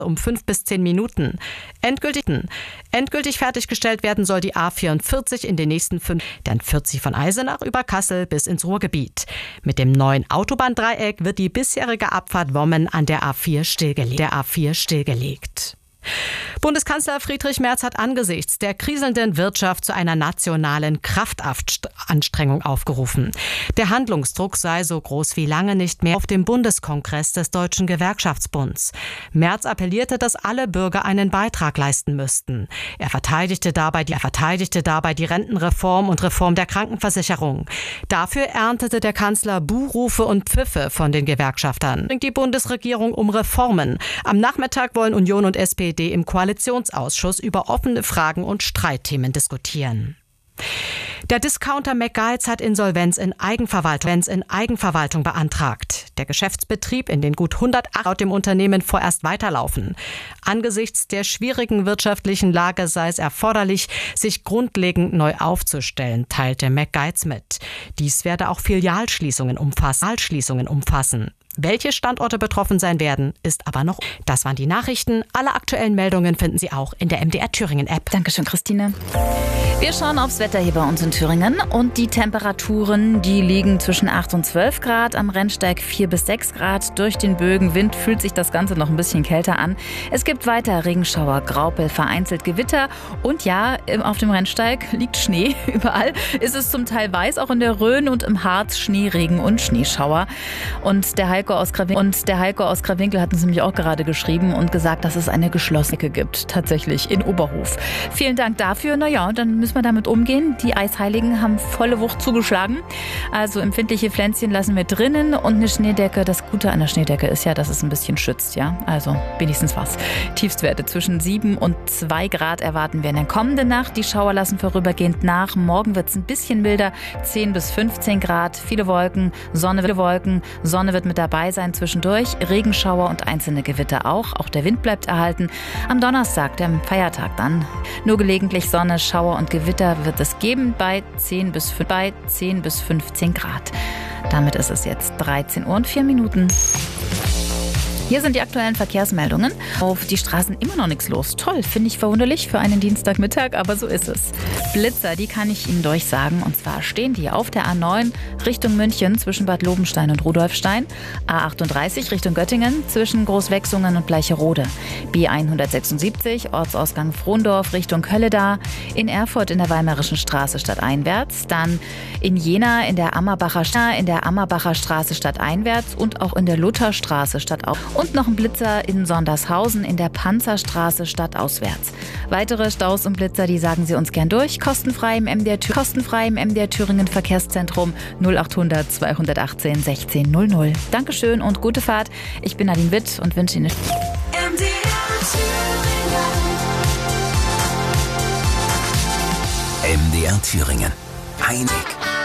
um 5 bis 10 Minuten. Endgültig fertiggestellt werden soll die A44 in den nächsten 5, dann 40 von Eisenach über Kassel bis ins Ruhrgebiet. Mit dem neuen Autobahndreieck wird die bisherige Abfahrt Wommen an der A4 stillgelegt. Bundeskanzler Friedrich Merz hat angesichts der kriselnden Wirtschaft zu einer nationalen Kraftanstrengung aufgerufen. Der Handlungsdruck sei so groß wie lange nicht mehr auf dem Bundeskongress des Deutschen Gewerkschaftsbunds. Merz appellierte, dass alle Bürger einen Beitrag leisten müssten. Er verteidigte dabei die Rentenreform und Reform der Krankenversicherung. Dafür erntete der Kanzler Buhrufe und Pfiffe von den Gewerkschaftern. Bringt die Bundesregierung um Reformen. Am Nachmittag wollen Union und SPD im Koalitionsausschuss über offene Fragen und Streitthemen diskutieren. Der Discounter McGuides hat Insolvenz in Eigenverwaltung beantragt. Der Geschäftsbetrieb in den gut 108 laut dem Unternehmen vorerst weiterlaufen. Angesichts der schwierigen wirtschaftlichen Lage sei es erforderlich, sich grundlegend neu aufzustellen, teilte McGuides mit. Dies werde auch Filialschließungen umfassen. Welche Standorte betroffen sein werden, ist aber noch. Das waren die Nachrichten. Alle aktuellen Meldungen finden Sie auch in der MDR Thüringen App. Dankeschön, Christine. Wir schauen aufs Wetter hier bei uns in Thüringen und die Temperaturen, die liegen zwischen 8 und 12 Grad, am Rennsteig 4 bis 6 Grad. Durch den Bögenwind fühlt sich das Ganze noch ein bisschen kälter an. Es gibt weiter Regenschauer, Graupel, vereinzelt Gewitter und ja, auf dem Rennsteig liegt Schnee. Überall ist es zum Teil weiß, auch in der Rhön und im Harz Schneeregen und Schneeschauer. Und der Heiko aus Krawinkel hat uns nämlich auch gerade geschrieben und gesagt, dass es eine geschlossene Ecke gibt, tatsächlich in Oberhof. Vielen Dank dafür. Naja, dann müssen wir damit umgehen. Die Eisheiligen haben volle Wucht zugeschlagen. Also empfindliche Pflänzchen lassen wir drinnen und eine Schneedecke. Das Gute an der Schneedecke ist ja, dass es ein bisschen schützt, ja. Also wenigstens was. Tiefstwerte zwischen 7 und 2 Grad erwarten wir in der kommenden Nacht. Die Schauer lassen vorübergehend nach. Morgen wird es ein bisschen milder, 10 bis 15 Grad. Viele Wolken, Sonne wird mit dabei sein zwischendurch. Regenschauer und einzelne Gewitter auch. Auch der Wind bleibt erhalten. Am Donnerstag, dem Feiertag dann, nur gelegentlich Sonne, Schauer und Gewitter wird es geben bei 10 bis 15 Grad. Damit ist es jetzt 13 Uhr und 4 Minuten. Hier sind die aktuellen Verkehrsmeldungen. Auf die Straßen immer noch nichts los. Toll, finde ich verwunderlich für einen Dienstagmittag, aber so ist es. Blitzer, die kann ich Ihnen durchsagen. Und zwar stehen die auf der A9 Richtung München zwischen Bad Lobenstein und Rudolfstein. A38 Richtung Göttingen zwischen Großwechsungen und Bleicherode. B176 Ortsausgang Frohndorf Richtung Kölleda. In Erfurt in der Weimarischen Straße stadteinwärts. Dann in Jena in der Ammerbacher Straße stadteinwärts und auch in der Lutherstraße stadtaus. Und noch ein Blitzer in Sondershausen in der Panzerstraße stadtauswärts. Weitere Staus und Blitzer, die sagen Sie uns gern durch. Kostenfrei im MDR Thüringen Verkehrszentrum 0800 218 1600. Dankeschön und gute Fahrt. Ich bin Nadine Witt und wünsche Ihnen MDR Thüringen. Einig.